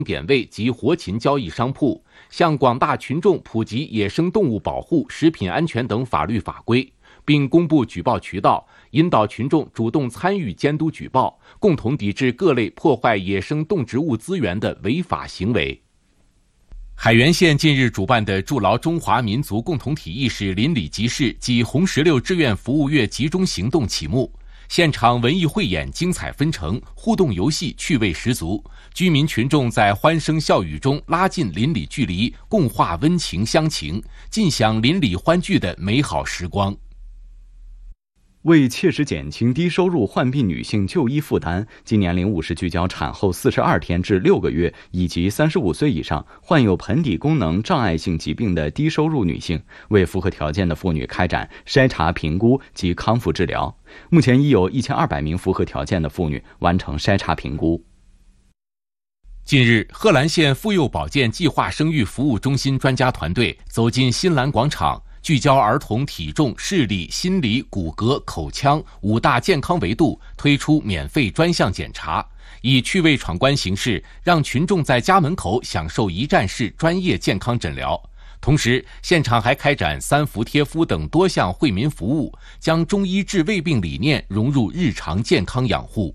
点位及活禽交易商铺，向广大群众普及野生动物保护、食品安全等法律法规，并公布举报渠道，引导群众主动参与监督举报，共同抵制各类破坏野生动植物资源的违法行为。海原县近日主办的筑牢中华民族共同体意识邻里集市暨红石榴志愿服务月集中行动启幕，现场文艺汇演精彩纷呈，互动游戏趣味十足，居民群众在欢声笑语中拉近邻里距离，共话温情乡情，尽享邻里欢聚的美好时光。 为切实减轻低收入患病女性就医负担，今年05时聚焦产后42天至6个月以及35岁以上患有盆底功能障碍性疾病的低收入女性，为符合条件的妇女开展筛查评估及康复治疗。目前已有1200名符合条件的妇女完成筛查评估。 近日，贺兰县妇幼保健计划生育服务中心专家团队走进新兰广场，聚焦儿童体重、视力、心理、骨骼、口腔5大健康维度，推出免费专项检查，以趣味闯关形式，让群众在家门口享受一站式专业健康诊疗。同时，现场还开展3伏贴敷等多项惠民服务，将中医治胃病理念融入日常健康养护。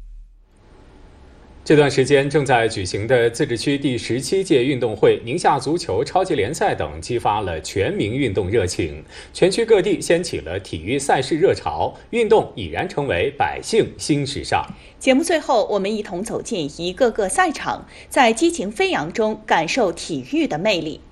这段时间正在举行的自治区第17届运动会、宁夏足球超级联赛等，激发了全民运动热情。全区各地掀起了体育赛事热潮，运动已然成为百姓新时尚。 节目最后，我们一同走进一个个赛场，在激情飞扬中感受体育的魅力。